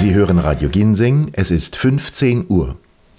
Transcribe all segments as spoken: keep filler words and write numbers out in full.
Sie hören Radio Ginseng, es ist fünfzehn Uhr.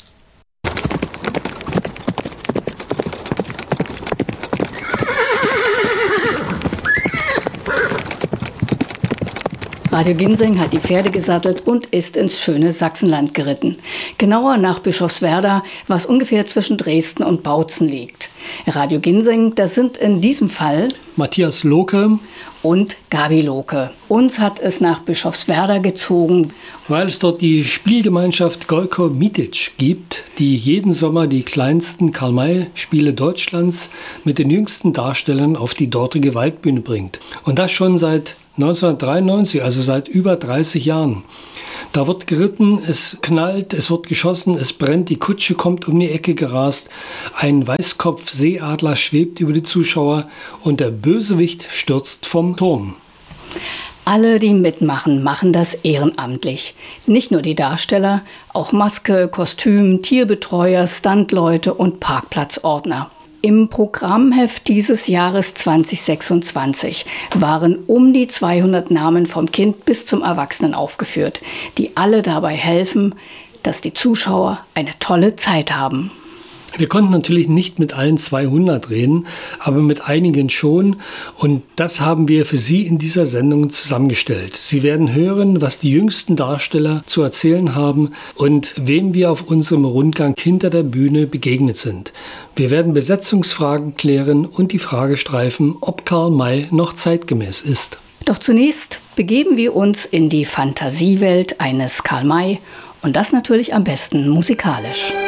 Radio Ginseng hat die Pferde gesattelt und ist ins schöne Sachsenland geritten. Genauer nach Bischofswerda, was ungefähr zwischen Dresden und Bautzen liegt. Radio Ginseng, das sind in diesem Fall Matthias Lohke und Gabi Lohke. Uns hat es nach Bischofswerda gezogen, weil es dort die Spielgemeinschaft Golko Mitic gibt, die jeden Sommer die kleinsten Karl-May-Spiele Deutschlands mit den jüngsten Darstellern auf die dortige Waldbühne bringt. Und das schon seit neunzehnhundertdreiundneunzig, also seit über dreißig Jahren. Da wird geritten, es knallt, es wird geschossen, es brennt, die Kutsche kommt um die Ecke gerast, ein Weißkopf-Seeadler schwebt über die Zuschauer und der Bösewicht stürzt vom Turm. Alle, die mitmachen, machen das ehrenamtlich. Nicht nur die Darsteller, auch Maske, Kostüm, Tierbetreuer, Standleute und Parkplatzordner. Im Programmheft dieses Jahres zwanzig sechsundzwanzig waren um die zweihundert Namen vom Kind bis zum Erwachsenen aufgeführt, die alle dabei helfen, dass die Zuschauer eine tolle Zeit haben. Wir konnten natürlich nicht mit allen zweihundert reden, aber mit einigen schon. Und das haben wir für Sie in dieser Sendung zusammengestellt. Sie werden hören, was die jüngsten Darsteller zu erzählen haben und wem wir auf unserem Rundgang hinter der Bühne begegnet sind. Wir werden Besetzungsfragen klären und die Frage streifen, ob Karl May noch zeitgemäß ist. Doch zunächst begeben wir uns in die Fantasiewelt eines Karl May und das natürlich am besten musikalisch.